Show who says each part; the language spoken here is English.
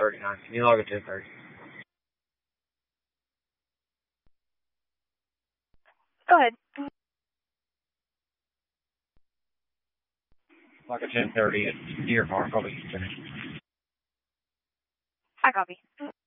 Speaker 1: 10:39. Can you log at 10:30?
Speaker 2: Go ahead.
Speaker 1: Log at 10:30 at Deer Park. I'll be finished.
Speaker 2: I copy.